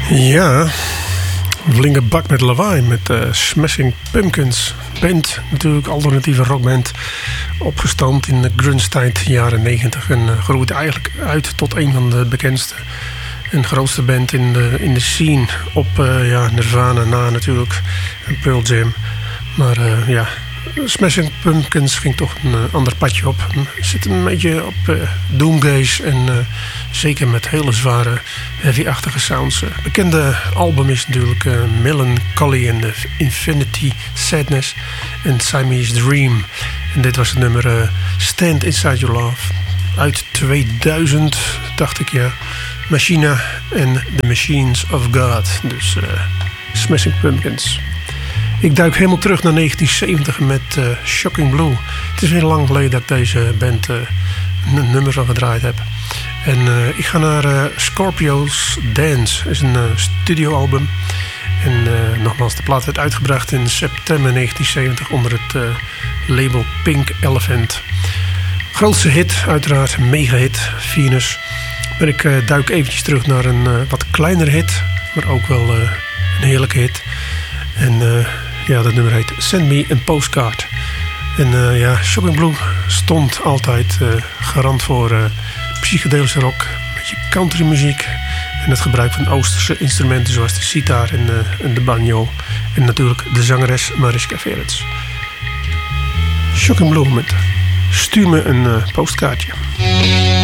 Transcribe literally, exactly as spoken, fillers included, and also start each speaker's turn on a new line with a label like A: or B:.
A: Ja, flinke bak met lawaai met uh, Smashing Pumpkins. Band, natuurlijk alternatieve rockband. Opgestampt in de grunge-tijd, jaren negentig. En uh, groeide eigenlijk uit tot een van de bekendste en grootste band in de, in de scene. Op uh, ja, Nirvana na natuurlijk. En Pearl Jam. Maar uh, ja... Smashing Pumpkins ging toch een uh, ander padje op. Zit een beetje op uh, doomgaze en uh, zeker met hele zware heavy-achtige sounds. Uh, bekende album is natuurlijk uh, Melancholy and the Infinity Sadness en Siamese Dream. En dit was het nummer uh, Stand Inside Your Love uit tweeduizend, dacht ik ja. Machina and the Machines of God. Dus uh, Smashing Pumpkins. Ik duik helemaal terug naar negentien zeventig met uh, Shocking Blue. Het is weer lang geleden dat ik deze band uh, een nummer van gedraaid heb. En uh, ik ga naar uh, Scorpio's Dance. Het is een uh, studioalbum. En uh, nogmaals, de plaat werd uitgebracht in september negentien zeventig onder het uh, label Pink Elephant. Grootste hit, uiteraard, mega hit, Venus. Maar ik uh, duik eventjes terug naar een uh, wat kleinere hit, maar ook wel uh, een heerlijke hit. En uh, ja, dat nummer heet Send Me a Postcard. En uh, ja, Shocking Blue stond altijd uh, garant voor uh, psychedelische rock, een beetje countrymuziek en het gebruik van Oosterse instrumenten zoals de sitar en, uh, en de banjo. En natuurlijk de zangeres Mariska Ferrets. Shocking Blue met Stuur me een uh, postkaartje.